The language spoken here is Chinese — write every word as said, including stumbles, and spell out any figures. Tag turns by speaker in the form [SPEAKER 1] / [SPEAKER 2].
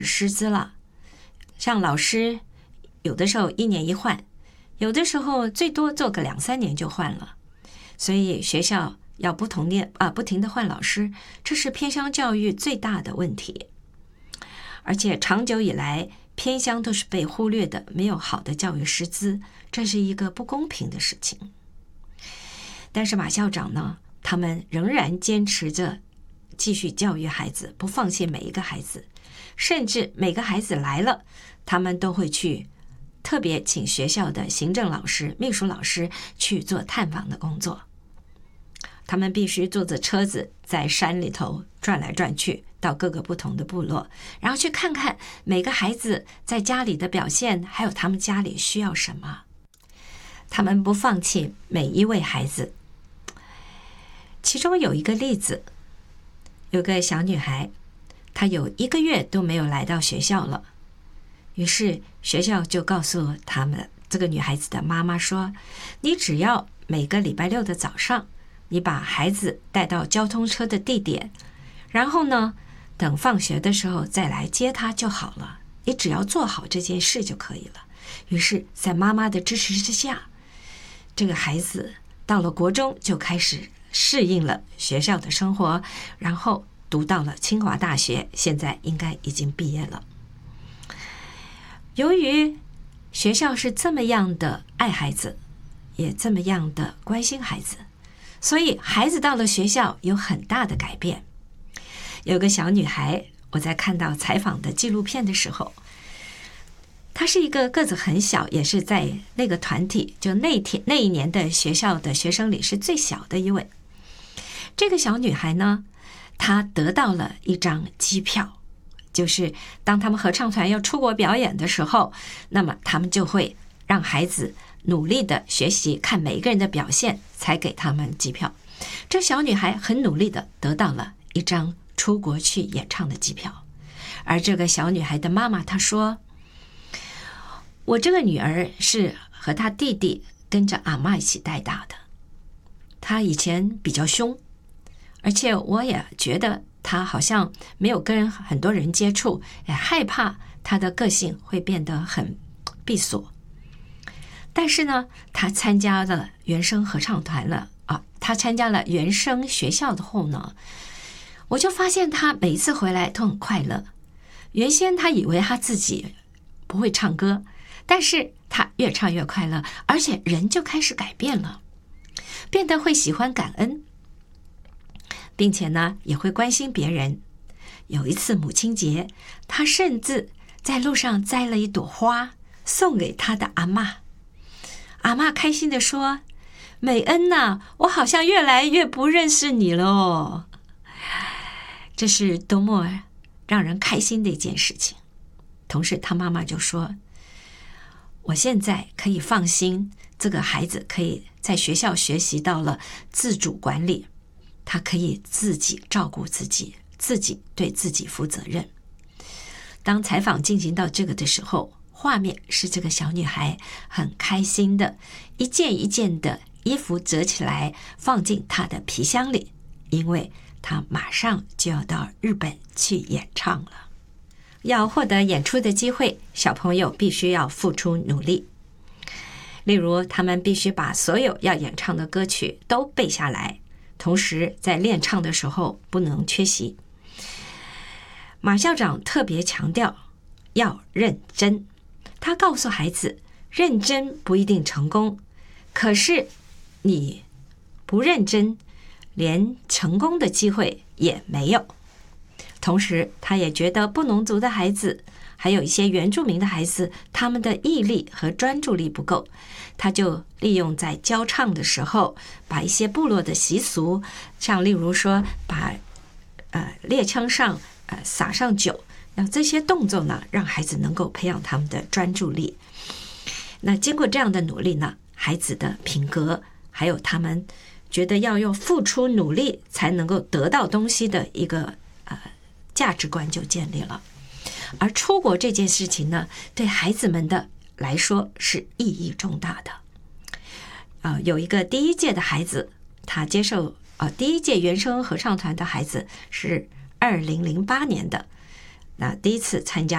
[SPEAKER 1] 师资了。像老师有的时候一年一换，有的时候最多做个两三年就换了，所以学校要不同的啊不停的换老师，这是偏乡教育最大的问题。而且长久以来，偏乡都是被忽略的，没有好的教育师资，这是一个不公平的事情。但是马校长呢，他们仍然坚持着继续教育孩子，不放弃每一个孩子，甚至每个孩子来了，他们都会去特别请学校的行政老师、秘书老师去做探访的工作。他们必须坐着车子在山里头转来转去，到各个不同的部落，然后去看看每个孩子在家里的表现，还有他们家里需要什么。他们不放弃每一位孩子。其中有一个例子，有个小女孩，她有一个月都没有来到学校了。于是学校就告诉他们这个女孩子的妈妈说，你只要每个礼拜六的早上，你把孩子带到交通车的地点，然后呢，等放学的时候再来接他就好了，你只要做好这件事就可以了。于是在妈妈的支持之下，这个孩子到了国中就开始适应了学校的生活，然后读到了清华大学，现在应该已经毕业了。由于学校是这么样的爱孩子，也这么样的关心孩子，所以孩子到了学校有很大的改变。有个小女孩，我在看到采访的纪录片的时候，她是一个个子很小，也是在那个团体就那天那一年的学校的学生里是最小的一位。这个小女孩呢，她得到了一张机票，就是当他们合唱团要出国表演的时候，那么他们就会让孩子努力的学习，看每一个人的表现才给他们机票。这小女孩很努力的得到了一张出国去演唱的机票。而这个小女孩的妈妈她说，我这个女儿是和她弟弟跟着阿嬷一起带大的，她以前比较凶，而且我也觉得她好像没有跟很多人接触，也害怕她的个性会变得很闭锁。但是呢，她参加了原声合唱团了啊，她参加了原声学校的后呢，我就发现她每一次回来都很快乐。原先她以为她自己不会唱歌，但是她越唱越快乐，而且人就开始改变了，变得会喜欢感恩，并且呢也会关心别人。有一次母亲节，她甚至在路上摘了一朵花送给她的阿嬷。阿嬷开心地说，美恩呐，我好像越来越不认识你了哦。这是多么让人开心的一件事情。同时她妈妈就说，我现在可以放心，这个孩子可以在学校学习到了自主管理，他可以自己照顾自己，自己对自己负责任。当采访进行到这个的时候，画面是这个小女孩很开心的一件一件的衣服折起来放进她的皮箱里，因为她马上就要到日本去演唱了。要获得演出的机会，小朋友必须要付出努力。例如他们必须把所有要演唱的歌曲都背下来，同时在练唱的时候不能缺席。马校长特别强调要认真，他告诉孩子，认真不一定成功，可是你不认真，连成功的机会也没有。同时他也觉得布农族的孩子还有一些原住民的孩子，他们的毅力和专注力不够，他就利用在教唱的时候，把一些部落的习俗，像例如说把呃猎枪上呃撒上酒，让这些动作呢，让孩子能够培养他们的专注力。那经过这样的努力呢，孩子的品格还有他们觉得要用付出努力才能够得到东西的一个呃价值观就建立了。而出国这件事情呢，对孩子们的来说是意义重大的。呃，有一个第一届的孩子，他接受呃第一届原声合唱团的孩子是二零零八年的，那第一次参加